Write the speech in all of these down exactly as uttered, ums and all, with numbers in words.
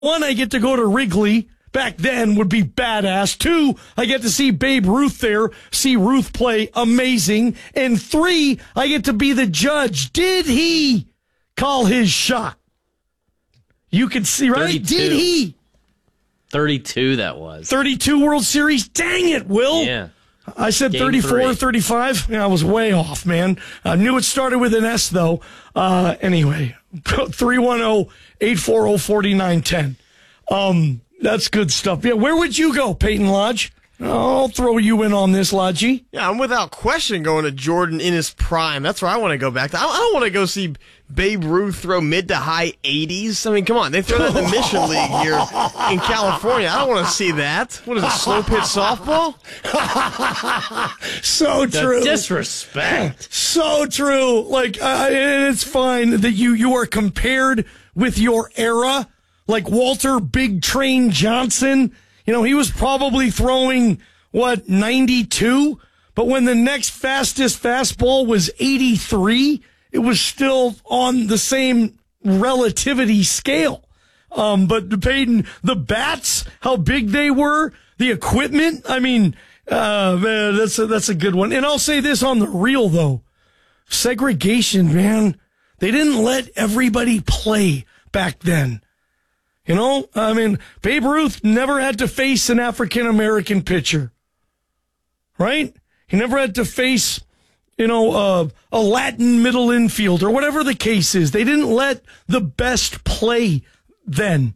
One, I get to go to Wrigley. Back then would be badass. Two, I get to see Babe Ruth there, see Ruth play amazing. And three, I get to be the judge. Did he call his shot? You can see, right? thirty-two. Did he? thirty-two that was. thirty-two World Series? Dang it, Will. Yeah. I said Game thirty-four, three. thirty-five. Yeah, I was way off, man. I knew it started with an S, though. Uh, anyway, three one zero, eight four zero, four nine one zero. Um, that's good stuff. Yeah, where would you go, Peyton Lodge? I'll throw you in on this, Lodgy. Yeah, I'm without question going to Jordan in his prime. That's where I want to go back to. I I don't want to go see Babe Ruth throw mid to high eighties. I mean, come on. They throw that in the Mission League here in California. I don't want to see that. What is it, slow pitch softball? So The true. disrespect. So true. Like, uh, and it's fine that you, you are compared with your era. Like Walter Big Train Johnson. You know, he was probably throwing, what, ninety-two? But when the next fastest fastball was eighty-three, it was still on the same relativity scale. Um, but Peyton, the bats, how big they were, the equipment, I mean, uh, man, that's a, that's a good one. And I'll say this on the real, though. Segregation, man. They didn't let everybody play back then. You know, I mean, Babe Ruth never had to face an African-American pitcher, right? He never had to face, you know, uh, a Latin middle infield or whatever the case is. They didn't let the best play then.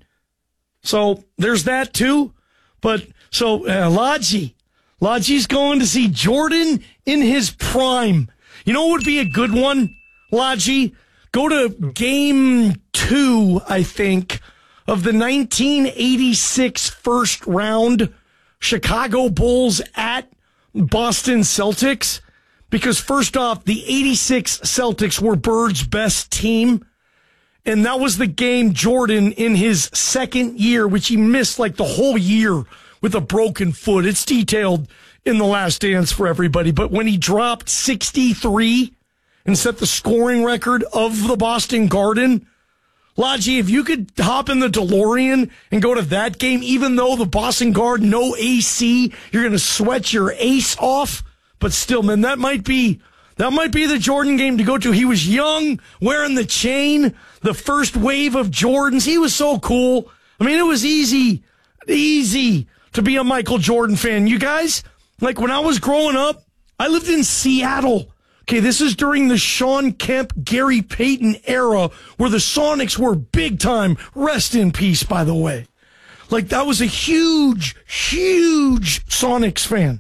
So there's that too. But so uh, Lodgy, Lodgy's going to see Jordan in his prime. You know what would be a good one, Lodgy? Go to game two, I think, of the nineteen eighty-six first round Chicago Bulls at Boston Celtics. Because first off, the eighty-six Celtics were Bird's best team. And that was the game Jordan in his second year, which he missed like the whole year with a broken foot. It's detailed in The Last Dance for everybody. But when he dropped sixty-three and set the scoring record of the Boston Garden, Lodgy, if you could hop in the DeLorean and go to that game, even though the Boston Garden, no A C, you're going to sweat your ace off. But still, man, that might be that might be the Jordan game to go to. He was young, wearing the chain, the first wave of Jordans. He was so cool. I mean, it was easy, easy to be a Michael Jordan fan. You guys, like when I was growing up, I lived in Seattle. Okay, this is during the Sean Kemp, Gary Payton era where the Sonics were big time. Rest in peace, by the way. Like, that was a huge, huge Sonics fan.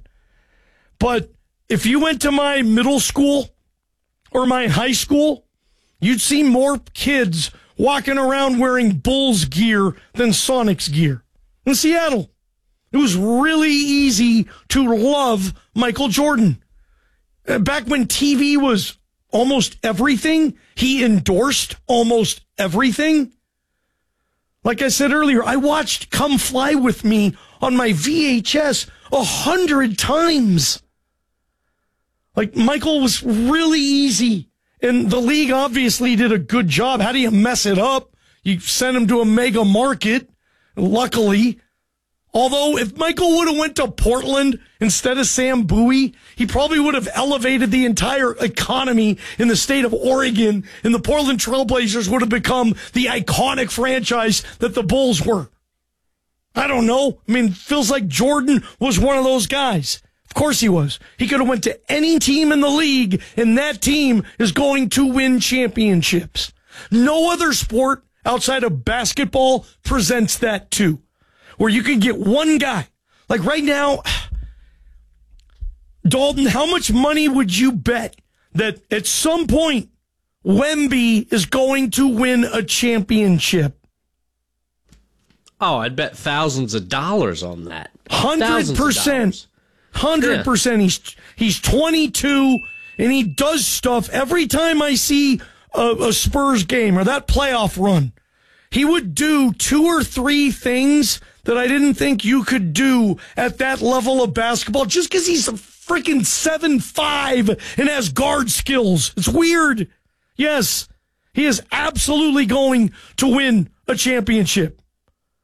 But if you went to my middle school or my high school, you'd see more kids walking around wearing Bulls gear than Sonics gear. In Seattle, it was really easy to love Michael Jordan. Back when T V was almost everything, he endorsed almost everything. Like I said earlier, I watched Come Fly With Me on my V H S a hundred times. Like, Michael was really easy, and the league obviously did a good job. How do you mess it up? You send him to a mega market, luckily. Although, if Michael would have went to Portland instead of Sam Bowie, he probably would have elevated the entire economy in the state of Oregon, and the Portland Trailblazers would have become the iconic franchise that the Bulls were. I don't know. I mean, feels like Jordan was one of those guys. Of course he was. He could have went to any team in the league, and that team is going to win championships. No other sport outside of basketball presents that too. Where you could get one guy. Like right now, Dalton, how much money would you bet that at some point Wemby is going to win a championship? Oh, I'd bet thousands of dollars on that. Hundred percent. Hundred percent. He's he's twenty-two and he does stuff every time I see a, a Spurs game or that playoff run. He would do two or three things that I didn't think you could do at that level of basketball just because he's a freaking seven five and has guard skills. It's weird. Yes, he is absolutely going to win a championship.